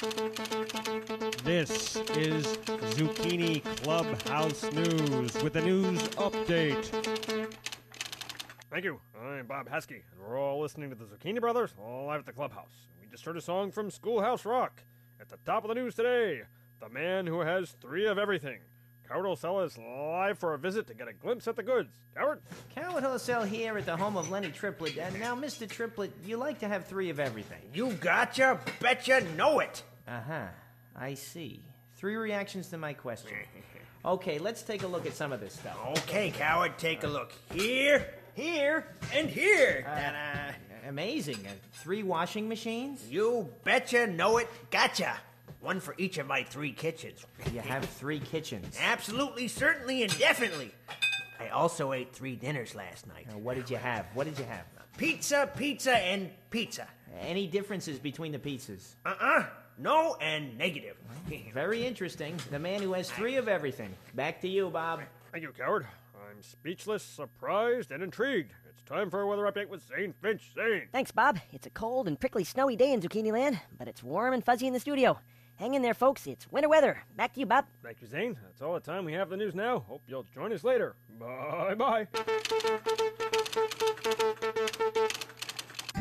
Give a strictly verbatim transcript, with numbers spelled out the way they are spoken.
This is Zucchini Clubhouse News with a news update. Thank you. I'm Bob Heskey, and we're all listening to the Zucchini Brothers live at the Clubhouse. We just heard a song from Schoolhouse Rock. At the top of the news today, the man who has three of everything. Coward Wholesale is live for a visit to get a glimpse at the goods. Coward? Coward Wholesale here at the home of Lenny Triplett. And now, Mister Triplett, you like to have three of everything. You gotcha, betcha, know it. Uh-huh. I see. Three reactions to my question. Okay, let's take a look at some of this stuff. Okay, Coward, take a look. Here, here, and here. Uh, Ta-da. Amazing. Uh, three washing machines? You betcha, know it, gotcha. One for each of my three kitchens. You have three kitchens. Absolutely, certainly, and definitely. I also ate three dinners last night. Uh, what did you have? What did you have? Pizza, pizza, and pizza. Any differences between the pizzas? Uh-uh. No and negative. Very interesting. The man who has three of everything. Back to you, Bob. Thank you, Coward. I'm speechless, surprised, and intrigued. It's time for a weather update with Zane Finch. Zane. Thanks, Bob. It's a cold and prickly snowy day in Zucchini Land, but it's warm and fuzzy in the studio. Hang in there, folks. It's winter weather. Back to you, Bob. Thank you, Zane. That's all the time we have for the news now. Hope you'll join us later. Bye-bye.